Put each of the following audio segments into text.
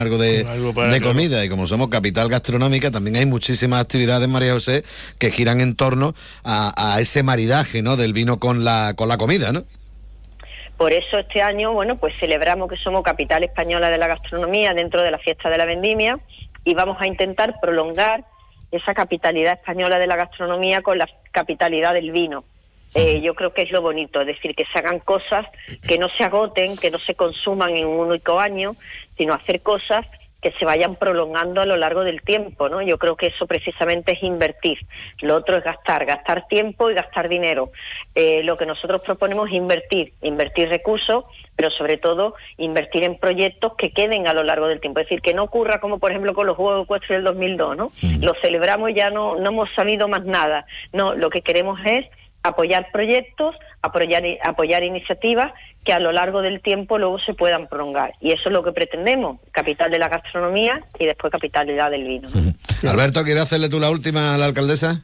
algo de comida, y como somos capital gastronómica, también hay muchísimas actividades, María José, que giran en torno a ese maridaje, ¿no?, del vino con la comida, ¿no? Por eso este año, bueno, pues celebramos que somos capital española de la gastronomía dentro de la fiesta de la vendimia, y vamos a intentar prolongar esa capitalidad española de la gastronomía con la capitalidad del vino. Yo creo que es lo bonito, es decir, que se hagan cosas que no se agoten, que no se consuman en un único año, sino hacer cosas que se vayan prolongando a lo largo del tiempo, ¿no? Yo creo que eso precisamente es invertir. Lo otro es gastar tiempo y gastar dinero. Lo que nosotros proponemos es invertir recursos, pero sobre todo invertir en proyectos que queden a lo largo del tiempo. Es decir, que no ocurra como, por ejemplo, con los Juegos Ecuestres del 2002, ¿no? Lo celebramos y ya no hemos sabido más nada. No, lo que queremos es apoyar proyectos, apoyar iniciativas que a lo largo del tiempo luego se puedan prolongar. Y eso es lo que pretendemos, capital de la gastronomía y después capitalidad del vino. Alberto, ¿quieres hacerle tú la última a la alcaldesa?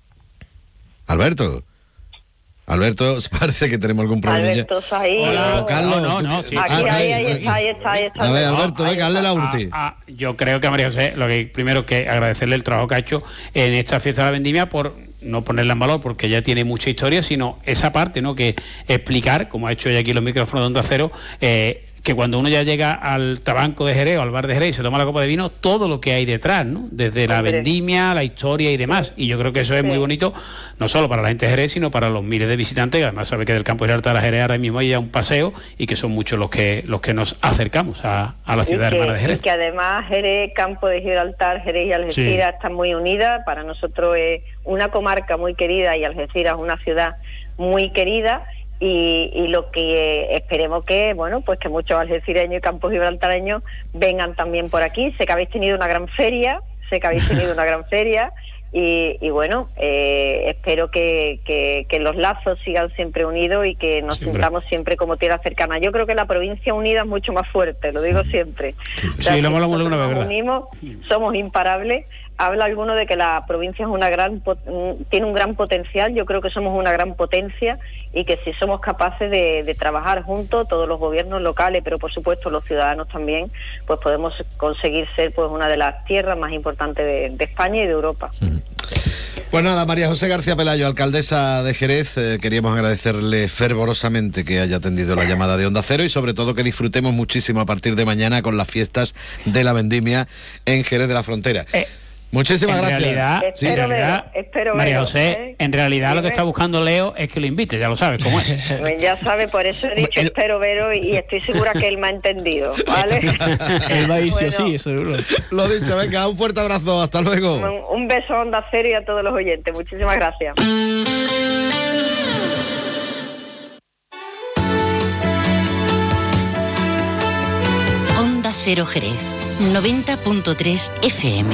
Alberto, parece que tenemos algún problema. Alberto, ahí. Hola, Carlos. No, sí. Ahí está. A ver, Alberto, venga, hazle la última. Yo creo que a María José, lo que primero que agradecerle el trabajo que ha hecho en esta fiesta de la vendimia, por no ponerla en valor porque ya tiene mucha historia, sino esa parte, ¿no?, que explicar, como ha hecho ella aquí los micrófonos de Onda Cero, que cuando uno ya llega al tabanco de Jerez o al bar de Jerez y se toma la copa de vino, todo lo que hay detrás, ¿no?, desde la vendimia, la historia y demás. Y yo creo que eso es muy bonito, no solo para la gente de Jerez, sino para los miles de visitantes, que además sabe que del campo de Gibraltar a Jerez ahora mismo hay ya un paseo, y que son muchos los que nos acercamos a la ciudad hermana de Jerez. Y que además Jerez, campo de Gibraltar, Jerez y Algeciras están muy unidas. Para nosotros es una comarca muy querida y Algeciras es una ciudad muy querida. Y lo que esperemos que, bueno, pues que muchos algecireños y campos gibraltareños vengan también por aquí. Sé que habéis tenido una gran feria, y bueno, espero que los lazos sigan siempre unidos y que nos sintamos siempre como tierra cercana. Yo creo que la provincia unida es mucho más fuerte, lo digo siempre. O sea, lo hablamos alguna vez, nos ¿verdad? unimos, somos imparables. Habla alguno de que la provincia es tiene un gran potencial. Yo creo que somos una gran potencia, y que si somos capaces de trabajar juntos, todos los gobiernos locales, pero por supuesto los ciudadanos también, pues podemos conseguir ser pues una de las tierras más importantes de España y de Europa. Pues nada, María José García Pelayo, alcaldesa de Jerez, queríamos agradecerle fervorosamente que haya atendido la llamada de Onda Cero, y sobre todo que disfrutemos muchísimo a partir de mañana con las fiestas de la vendimia en Jerez de la Frontera. Muchísimas gracias. Espero María José, en realidad lo que está buscando Leo es que lo invite, ya lo sabes cómo es. Pues ya sabe, por eso he dicho espero veros, y estoy segura que él me ha entendido, ¿vale? Él va a ir sí o sí, eso seguro. Lo dicho, venga, un fuerte abrazo, hasta luego. Un beso a Onda Cero y a todos los oyentes, muchísimas gracias. Onda Cero Jerez, 90.3 FM.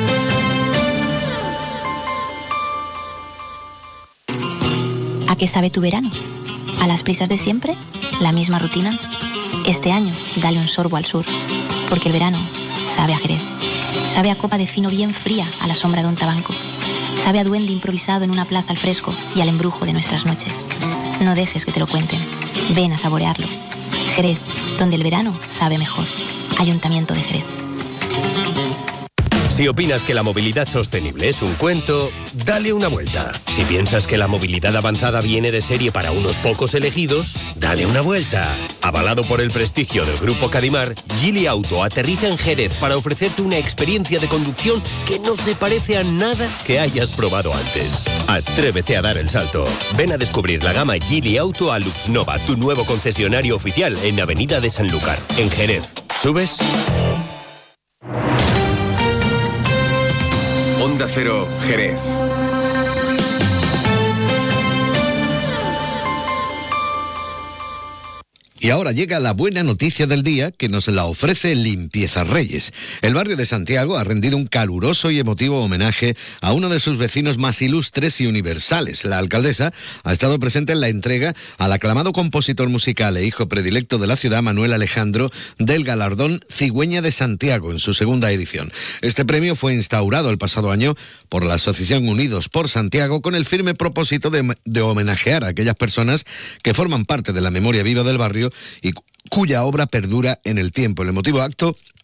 ¿A qué sabe tu verano? ¿A las prisas de siempre? ¿La misma rutina? Este año, dale un sorbo al sur, porque el verano sabe a Jerez. Sabe a copa de fino bien fría a la sombra de un tabanco. Sabe a duende improvisado en una plaza al fresco y al embrujo de nuestras noches. No dejes que te lo cuenten. Ven a saborearlo. Jerez, donde el verano sabe mejor. Ayuntamiento de Jerez. Si opinas que la movilidad sostenible es un cuento, dale una vuelta. Si piensas que la movilidad avanzada viene de serie para unos pocos elegidos, dale una vuelta. Avalado por el prestigio del Grupo Cadimar, Geely Auto aterriza en Jerez para ofrecerte una experiencia de conducción que no se parece a nada que hayas probado antes. Atrévete a dar el salto. Ven a descubrir la gama Geely Auto a Luxnova, tu nuevo concesionario oficial en Avenida de Sanlúcar, en Jerez. ¿Subes? Onda Cero, Jerez. Y ahora llega la buena noticia del día, que nos la ofrece Limpieza Reyes. El barrio de Santiago ha rendido un caluroso y emotivo homenaje a uno de sus vecinos más ilustres y universales. La alcaldesa ha estado presente en la entrega al aclamado compositor musical e hijo predilecto de la ciudad, Manuel Alejandro, del galardón Cigüeña de Santiago, en su segunda edición. Este premio fue instaurado el pasado año por la Asociación Unidos por Santiago, con el firme propósito de homenajear a aquellas personas que forman parte de la memoria viva del barrio y cuya obra perdura en el tiempo. El emotivo acto